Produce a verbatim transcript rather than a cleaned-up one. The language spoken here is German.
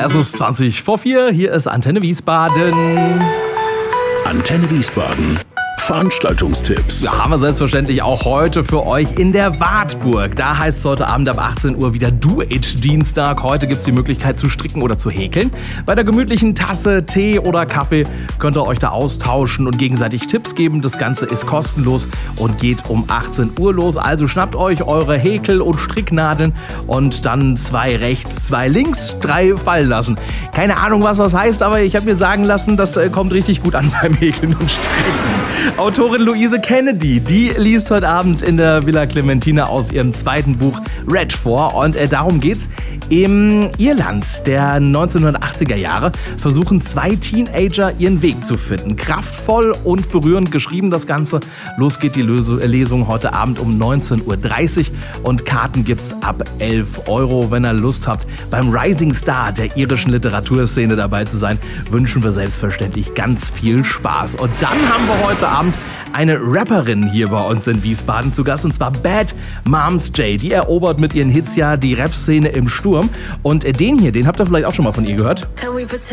Es ist zwanzig vor vier, hier ist Antenne Wiesbaden. Antenne Wiesbaden. Veranstaltungstipps. Ja, haben wir selbstverständlich auch heute für euch in der Wartburg. Da heißt es heute Abend ab achtzehn Uhr wieder Do-It-Dienstag. Heute gibt es die Möglichkeit zu stricken oder zu häkeln. Bei der gemütlichen Tasse Tee oder Kaffee könnt ihr euch da austauschen und gegenseitig Tipps geben. Das Ganze ist kostenlos und geht um achtzehn Uhr los. Also schnappt euch eure Häkel- und Stricknadeln und dann zwei rechts, zwei links, drei fallen lassen. Keine Ahnung, was das heißt, aber ich habe mir sagen lassen, das kommt richtig gut an beim Häkeln und Stricken. Autorin Louise Kennedy, die liest heute Abend in der Villa Clementina aus ihrem zweiten Buch Red vor. Und äh, darum geht's. Im Irland der neunzehnhundertachtziger Jahre versuchen zwei Teenager ihren Weg zu finden. Kraftvoll und berührend geschrieben das Ganze. Los geht die Lesung heute Abend um neunzehn Uhr dreißig und Karten gibt's ab elf Euro. Wenn ihr Lust habt, beim Rising Star der irischen Literaturszene dabei zu sein, wünschen wir selbstverständlich ganz viel Spaß. Und dann haben wir heute Abend eine Rapperin hier bei uns in Wiesbaden zu Gast, und zwar Bad Moms J. Die erobert mit ihren Hits ja die Rap-Szene im Sturm. Und den hier, den habt ihr vielleicht auch schon mal von ihr gehört.